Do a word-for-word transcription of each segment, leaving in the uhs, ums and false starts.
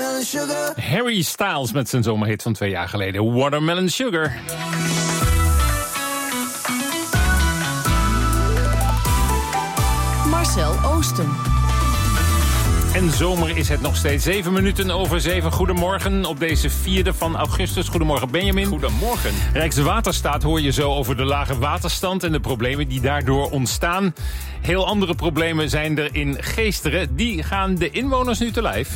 Watermelon sugar. Harry Styles met zijn zomerhit van twee jaar geleden. Watermelon Sugar. Marcel Oosten. En zomer is het nog steeds. Zeven minuten over zeven. Goedemorgen op deze vierde van augustus. Goedemorgen Benjamin. Goedemorgen. Rijkswaterstaat hoor je zo over de lage waterstand en de problemen die daardoor ontstaan. Heel andere problemen zijn er in Geesteren. Die gaan de inwoners nu te lijf.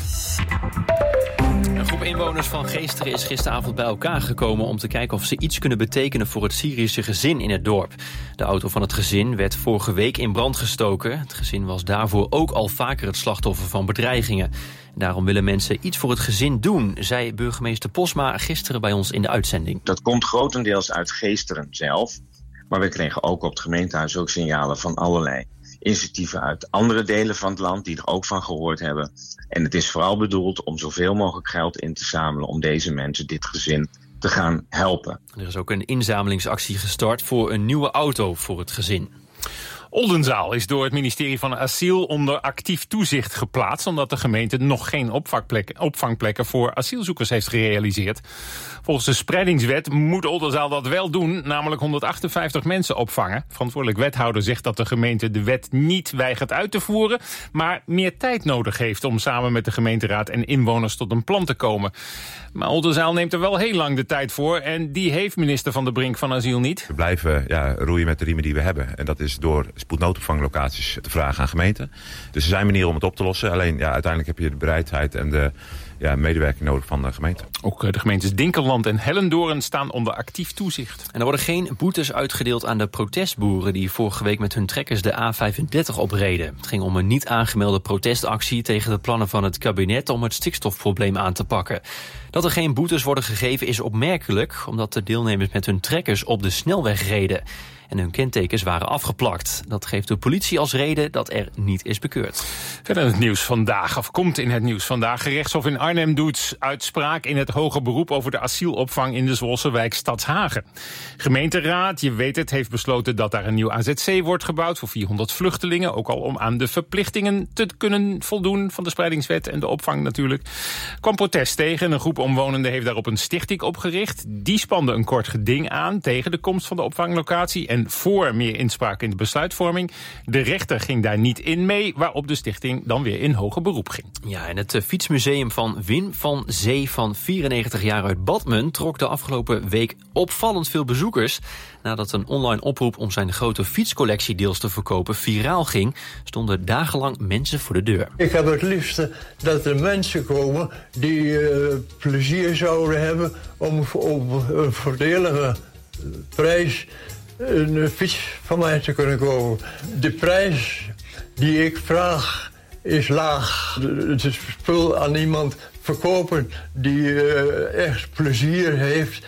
Een groep inwoners van Geesteren is gisteravond bij elkaar gekomen om te kijken of ze iets kunnen betekenen voor het Syrische gezin in het dorp. De auto van het gezin werd vorige week in brand gestoken. Het gezin was daarvoor ook al vaker het slachtoffer van bedreigingen. Daarom willen mensen iets voor het gezin doen, zei burgemeester Posma gisteren bij ons in de uitzending. Dat komt grotendeels uit Geesteren zelf. Maar we kregen ook op het gemeentehuis ook signalen van allerlei initiatieven uit andere delen van het land die er ook van gehoord hebben. En het is vooral bedoeld om zoveel mogelijk geld in te zamelen om deze mensen, dit gezin, te gaan helpen. Er is ook een inzamelingsactie gestart voor een nieuwe auto voor het gezin. Oldenzaal is door het ministerie van Asiel onder actief toezicht geplaatst, omdat de gemeente nog geen opvangplekken, opvangplekken voor asielzoekers heeft gerealiseerd. Volgens de spreidingswet moet Oldenzaal dat wel doen, namelijk honderdachtenvijftig mensen opvangen. Verantwoordelijk wethouder zegt dat de gemeente de wet niet weigert uit te voeren, maar meer tijd nodig heeft om samen met de gemeenteraad en inwoners tot een plan te komen. Maar Oldenzaal neemt er wel heel lang de tijd voor en die heeft minister Van der Brink van Asiel niet. We blijven ja, roeien met de riemen die we hebben. En dat is door spoednoodopvanglocaties te vragen aan gemeenten. Dus er zijn manieren om het op te lossen. Alleen ja, uiteindelijk heb je de bereidheid en de ja, medewerking nodig van de gemeente. Ook de gemeentes Dinkeland en Hellendoorn staan onder actief toezicht. En er worden geen boetes uitgedeeld aan de protestboeren die vorige week met hun trekkers de A vijfendertig opreden. Het ging om een niet aangemelde protestactie tegen de plannen van het kabinet om het stikstofprobleem aan te pakken. Dat er geen boetes worden gegeven is opmerkelijk, omdat de deelnemers met hun trekkers op de snelweg reden. En hun kentekens waren afgeplakt. Dat geeft de politie als reden dat er niet is bekeurd. Verder het nieuws vandaag, of komt in het nieuws vandaag. Gerechtshof in Arnhem doet uitspraak in het hoger beroep over de asielopvang in de Zwolse wijk Stadshagen. Gemeenteraad, je weet het, heeft besloten dat daar een nieuw A Z C wordt gebouwd voor vierhonderd vluchtelingen. Ook al om aan de verplichtingen te kunnen voldoen van de spreidingswet en de opvang natuurlijk. Kwam protest tegen. Een groep omwonenden heeft daarop een stichting opgericht. Die spande een kort geding aan tegen de komst van de opvanglocatie en voor meer inspraak in de besluitvorming. De rechter ging daar niet in mee, waarop de stichting dan weer in hoger beroep ging. Ja, en het uh, fietsmuseum van Wim van Zee van vierennegentig jaar uit Badmen trok de afgelopen week opvallend veel bezoekers. Nadat een online oproep om zijn grote fietscollectie deels te verkopen viraal ging, stonden dagenlang mensen voor de deur. Ik heb het liefste dat er mensen komen die uh, plezier zouden hebben om op een voordelige prijs een fiets van mij te kunnen kopen. De prijs die ik vraag is laag. Het spul aan iemand verkopen die uh, echt plezier heeft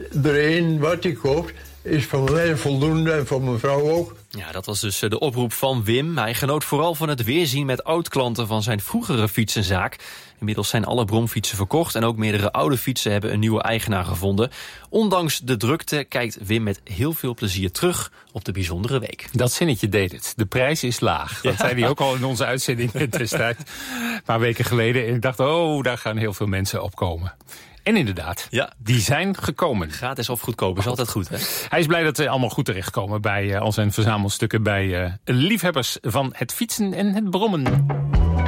erin wat hij koopt, is voor mij voldoende en voor mijn vrouw ook. Ja, dat was dus de oproep van Wim. Hij genoot vooral van het weerzien met oud-klanten van zijn vroegere fietsenzaak. Inmiddels zijn alle bromfietsen verkocht en ook meerdere oude fietsen hebben een nieuwe eigenaar gevonden. Ondanks de drukte kijkt Wim met heel veel plezier terug op de bijzondere week. Dat zinnetje deed het. De prijs is laag. Dat ja. zei hij ook al in onze uitzending destijds. Een paar weken geleden. En ik dacht, oh, daar gaan heel veel mensen op komen. En inderdaad, ja. die zijn gekomen. Gratis of goedkoop is altijd goed, hè? Hij is blij dat ze allemaal goed terechtkomen bij uh, al zijn verzamelstukken bij uh, liefhebbers van het fietsen en het brommen.